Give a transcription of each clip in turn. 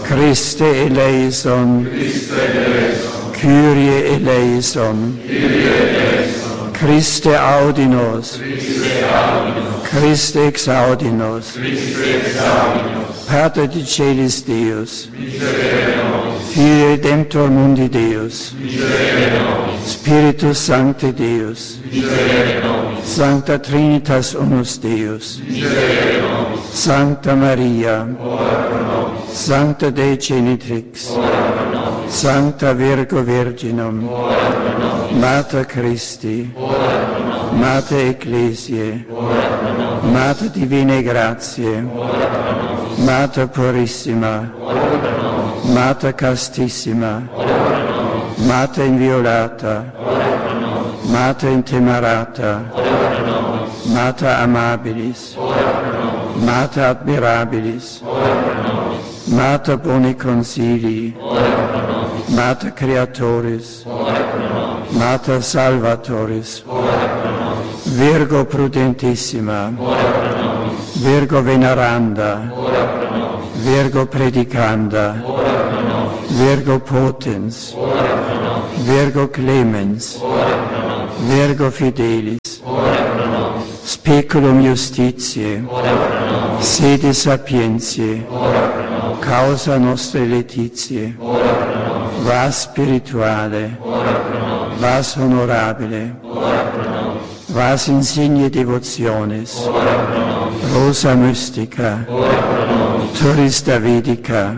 Christe eleison, Kyrie eleison, Christe audinos, Christe exaudinos, Pater de Celis Deus, Filii Redemptor Mundi Deus, Spiritus Sancte Deus, Sancta Trinitas Unus Deus, Sancta Maria, Sancta Dei Genitrix, Sancta Virgo Virginum, Mater Christi, Mater Ecclesiae, Mater Divinae Gratiae, Mater Purissima, Mater Castissima, Mater Inviolata, Mater Intemerata, Mater Amabilis, Mater Admirabilis, Mater Boni Consilii, Mater Creatoris, Mater Salvatoris, Virgo Prudentissima, Virgo Veneranda, Virgo Predicanda, Virgo Potens, Virgo Clemens, Virgo Fidelis, Speculum Justitiae, Sede Sapientiae, Causa Nostre Laetitiae, Vas Spirituale, Vas Honorabile, Vas Insigne Devotionis, Rosa Mystica, Turris Davidica,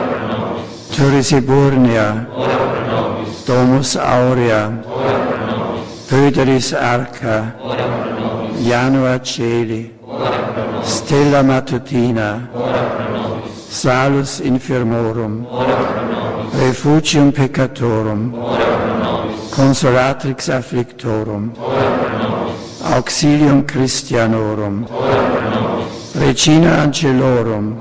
Turris Eburnea, Domus Aurea, Pöderis Arca, Janua Celi, Stella Matutina, Salus Infirmorum, Refugium Peccatorum, Consolatrix Afflictorum, Auxilium Christianorum, Regina Angelorum,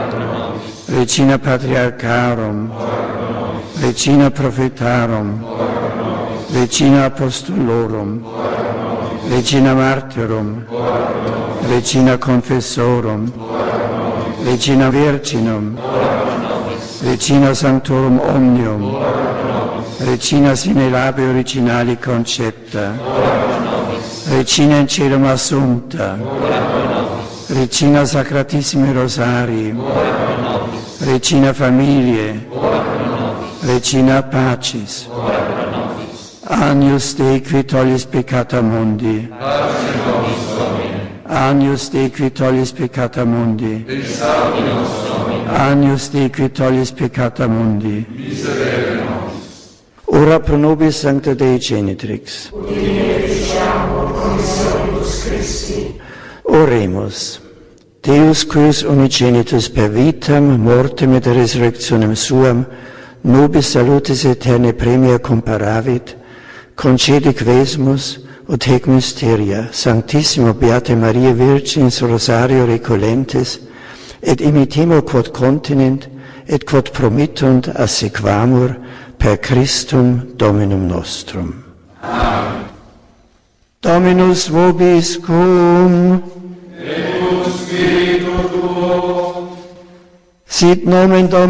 Regina Patriarcharum, Regina Prophetarum, Regina Apostolorum, Regina Martyrum, Regina Confessorum, Regina Virginum, Regina Sanctorum Omnium, Regina sine labi originali concepta, Regina in celum assumpta, Regina Sacratissimi Rosarii, Regina Familiae, Regina Pacis, Agnus Dei qui tollis peccata mundi, Agnus Dei qui tollis peccata mundi, Agnus Dei qui tollis peccata mundi, ora pro nobis Sancta Dei Genitrix, oremus. Deus cuius unigenitus per vitam, mortem et resurrectionem suam, nobis salutis aeternae premia comparavit, concedi quesumus, ut hec mysteria, Sanctissimo Beate Maria Virginis Rosario recolentes, et imitemo quod continent, et quod promittunt assequamur per Christum Dominum nostrum. Amen. Dominus vobiscum, et cum spiritu tuo, sit nomen Domini